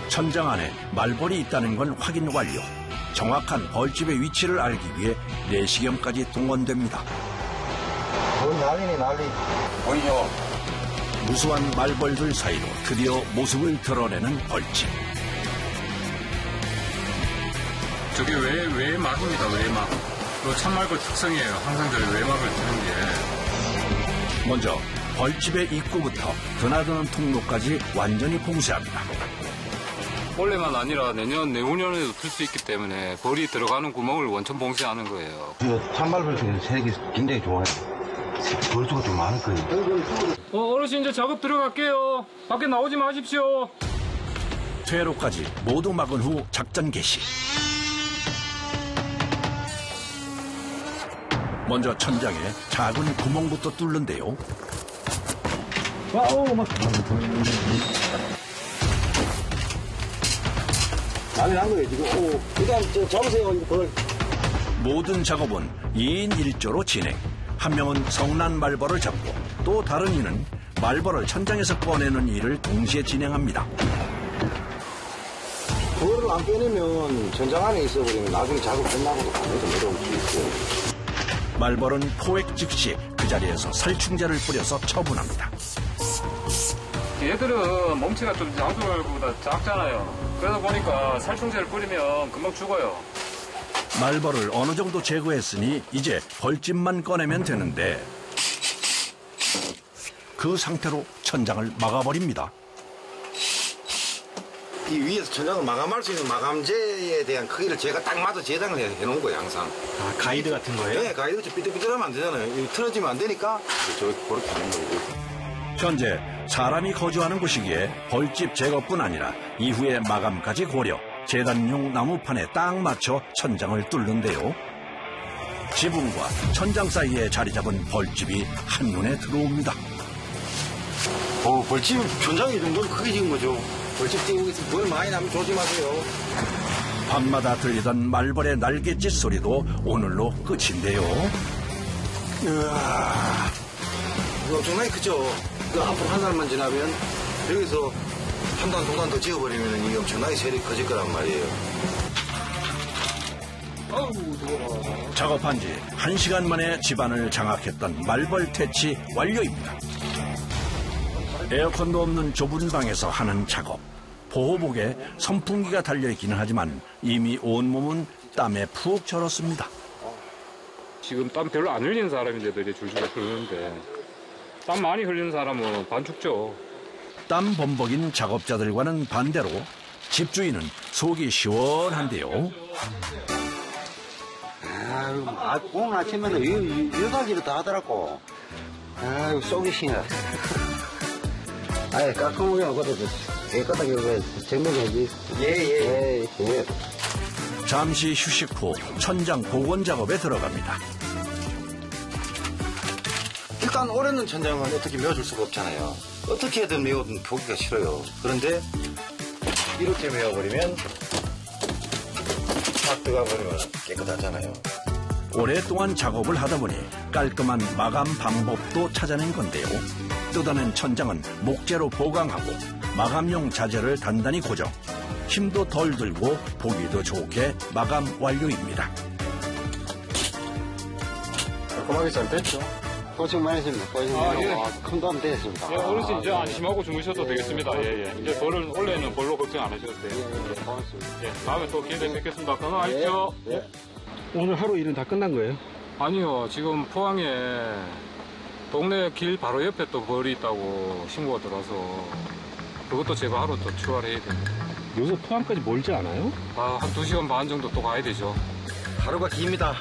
천장 안에 말벌이 있다는 건 확인 완료. 정확한 벌집의 위치를 알기 위해 내시경까지 동원됩니다. 난리네, 난리. 보이죠? 무수한 말벌들 사이로 드디어 모습을 드러내는 벌집. 저게 외막입니다, 외막. 그 참말벌 특성이에요. 항상 저희 외막을 드는 게. 먼저 벌집의 입구부터 드나드는 통로까지 완전히 봉쇄합니다. 올해만 아니라 내후년에도 틀 수 있기 때문에 벌이 들어가는 구멍을 원천 봉쇄하는 거예요. 참말벌 중에서 색이 굉장히 좋아요. 벌수가 좀 많을 거예요. 어르신 이제 작업 들어갈게요. 밖에 나오지 마십시오. 퇴로까지 모두 막은 후 작전 개시. 먼저 천장에 작은 구멍부터 뚫는데요. 난리 난 거예요, 지금. 일단 잡으세요, 이거 벌. 모든 작업은 2인 1조로 진행. 한 명은 성난 말벌을 잡고 또 다른 이는 말벌을 천장에서 꺼내는 일을 동시에 진행합니다. 벌을 안 빼내면 천장 안에 있어버리면 나중에 작업 끝나고도 밤에도 내려올 수 있고. 말벌은 포획 즉시 그 자리에서 살충제를 뿌려서 처분합니다. 얘들은 몸체가 좀 장수벌보다 작잖아요. 그러다 보니까 살충제를 뿌리면 금방 죽어요. 말벌을 어느 정도 제거했으니 이제 벌집만 꺼내면 되는데 그 상태로 천장을 막아버립니다. 이 위에서 천장을 마감할 수 있는 마감재에 대한 크기를 제가 딱 맞아 재단을 해놓은 거예요, 항상. 아, 가이드 같은 거예요? 네, 가이드가 좀 삐뚤삐뚤하면 안 되잖아요. 이거 틀어지면 안 되니까 저렇게 그렇게 하는 거고. 현재 사람이 거주하는 곳이기에 벌집 제거뿐 아니라 이후의 마감까지 고려. 재단용 나무판에 딱 맞춰 천장을 뚫는데요. 지붕과 천장 사이에 자리 잡은 벌집이 한눈에 들어옵니다. 벌집 천장이 이 정도로 크게 지은 거죠. 벌집 띄우기 벌 많이 나면 조심하세요. 밤마다 들리던 말벌의 날갯짓 소리도 오늘로 끝인데요. 이야, 이거 엄청나게 크죠? 이거 앞으로 한 달만 지나면 여기서 한 단, 두 단 더 지어버리면 이게 엄청나게 세력이 커질 거란 말이에요. 작업한 지 1시간 만에 집안을 장악했던 말벌 퇴치 완료입니다. 에어컨도 없는 좁은 방에서 하는 작업. 보호복에 선풍기가 달려있기는 하지만 이미 온몸은 땀에 푹 절었습니다. 지금 땀 별로 안 흘리는 사람인데도 이제 줄줄 흐르는데 땀 많이 흘리는 사람은 반죽죠. 땀 범벅인 작업자들과는 반대로 집주인은 속이 시원한데요. 아유, 오늘 아침에는 여가지로 다 하더라고. 아유, 속이 시나. 아예 깔끔하게 하고도 깨끗하게 정리해야지. 예. 잠시 휴식 후 천장 복원 작업에 들어갑니다. 일단 오래된 천장은 어떻게 메워줄 수가 없잖아요. 어떻게든 메워도 보기가 싫어요. 그런데 이렇게 메워버리면 탁 들어가버리면 깨끗하잖아요. 오랫동안 작업을 하다 보니 깔끔한 마감 방법도 찾아낸 건데요. 뜯어낸 천장은 목재로 보강하고 마감용 자재를 단단히 고정. 힘도 덜 들고 보기도 좋게 마감 완료입니다. 깔끔하게 잘 됐죠? 고생 많이 했습니다. 큰 도움 되었습니다. 예, 어르신 이제 안심하고 주무셔도 되겠습니다. 예. 이제 벌은 원래는 벌로 걱정 안 하셔도 돼요. 고맙습니다. 예, 다음에 또 기회 되면 뵙겠습니다. 건강하십시오. 예. 오늘 하루 일은 다 끝난 거예요? 아니요, 지금 포항에 동네 길 바로 옆에 또 벌이 있다고 신고가 들어와서 그것도 제거하러 또 출발해야 됩니다. 여기서 포항까지 멀지 않아요? 한 2시간 반 정도 또 가야 되죠. 하루가 깁니다.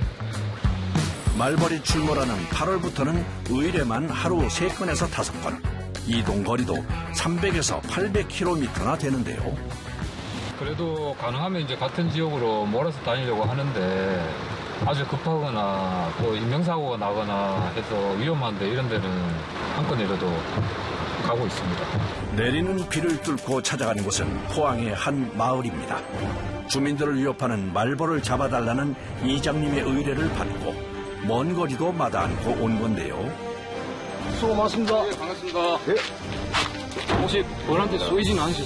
말벌이 출몰하는 8월부터는 의뢰만 하루 3건에서 5건. 이동 거리도 300에서 800km나 되는데요. 그래도 가능하면 이제 같은 지역으로 몰아서 다니려고 하는데 아주 급하거나 또 인명사고가 나거나 해서 위험한데 이런 데는 한 건이라도 가고 있습니다. 내리는 비를 뚫고 찾아간 곳은 포항의 한 마을입니다. 주민들을 위협하는 말벌을 잡아달라는 이장님의 의뢰를 받고 먼 거리도 마다 않고 온 건데요. 수고 많습니다. 네, 반갑습니다. 혹시 벌한테 쏘이진 않으셨어요?